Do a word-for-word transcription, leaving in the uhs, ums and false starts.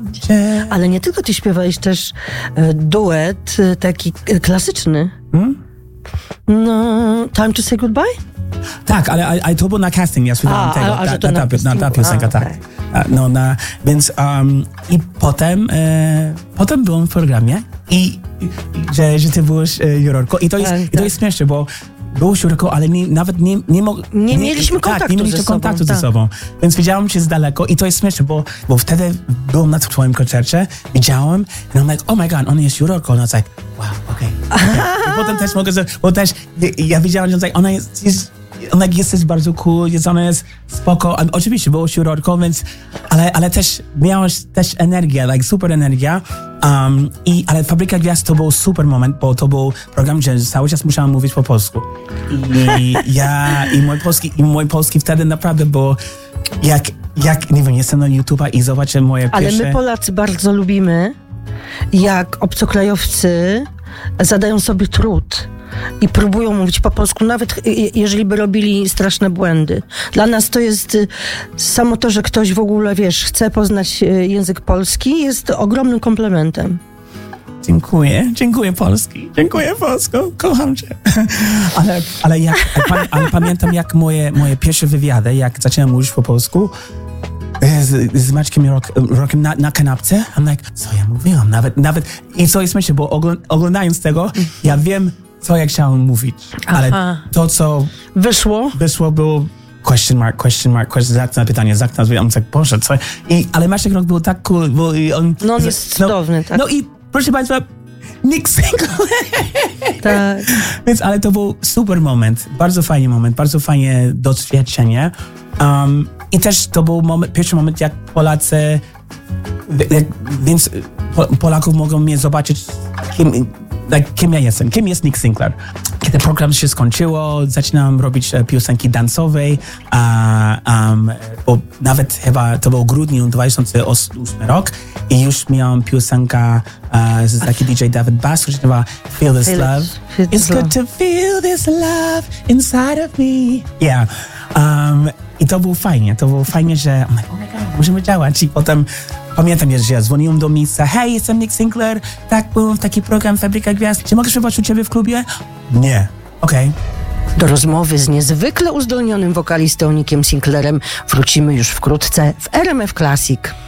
będzie. Ale nie tylko ty śpiewałeś też e, duet e, taki e, klasyczny. Hmm? No, Time to Say Goodbye? Tak, ale, ale, ale to było na casting, ja słuchałem A, tego, a, a, ta, że to ta, na ta, na, ta castingu. piosenka, A, tak. okej. A, No, na, więc um, i potem, e, potem byłem w programie i, i że, że ty byłeś e, jurorką i to jest, Tak, i to tak. jest śmieszne, bo było jurorką, ale nie, nawet nie, nie, mo, Nie mieliśmy kontaktu tak, nie mieliśmy ze sobą, kontaktu ze tak. sobą, więc widziałem cię z daleko i to jest śmieszne, bo, bo wtedy byłem na twoim koncercie, widziałem i I'm like, oh my god, ona jest jurorką, and I was like, wow, okej. Okay, okay. I potem też mogę, bo też ja widziałem, że like, ona jest, jest ona jesteś bardzo cool, jest, ona jest spoko. Um, oczywiście byłaś jurorką, więc, ale, ale też miałaś też energię, like super energia. Um, i, ale Fabryka Gwiazd to był super moment, bo to był program, że cały czas musiałam mówić po polsku. I ja, i mój polski, i mój polski wtedy naprawdę było jak, jak nie wiem, jestem na YouTube'a i zobaczę moje Ale pierwsze... my Polacy bardzo lubimy, jak obcokrajowcy zadają sobie trud i próbują mówić po polsku, nawet jeżeli by robili straszne błędy. Dla nas to jest y, samo to, że ktoś w ogóle, wiesz, chce poznać y, język polski, jest ogromnym komplementem. Dziękuję, dziękuję Polski, dziękuję Polsko, kocham cię. Ale, ale, jak, ale pamiętam jak moje, moje pierwsze wywiady, jak zacząłem mówić po polsku, z, z Maćkiem Rock, Rockiem na, na kanapce, I'm like, co ja mówiłam, nawet, nawet, i co jest myślę, bo ogląd, oglądając tego, ja wiem, co ja chciałem mówić, ale Aha. to, co Wyszło? wyszło, było question mark, question mark, question, znak na pytanie, znak na pytanie, on tak, Boże, co, i, ale Maciek Rock był tak cool, bo i on... No on jest cudowny, tak. No i proszę Państwa, Nick Sinclair. Tak. Więc, ale to był super moment, bardzo fajny moment, bardzo fajne doświadczenie. Um, I też to był moment, pierwszy moment, jak Polacy, jak, więc Polaków mogą mnie zobaczyć, kim, like, kim ja jestem, kim jest Nick Sinclair. Kiedy program się skończyło, zaczynam robić piosenki dansowe, uh, um, bo nawet chyba to był grudniu dwa tysiące ósmy rok i już miałam piosenkę uh, z taki D J David Bass, który się nazywa Feel This Feel Love. it, feel this It's good love. to feel this love inside of me. Yeah. Um, I to było fajnie, to było fajnie, że I'm like, oh my god, możemy działać. I potem pamiętam, że ja dzwoniłem do miejsca, hej, jestem Nick Sinclair, tak, byłem w taki program Fabryka Gwiazd, czy mogę śpiewać u ciebie w klubie? Nie. Okej. Okay. Do rozmowy z niezwykle uzdolnionym wokalistą Nickiem Sinclairem wrócimy już wkrótce w R M F Classic.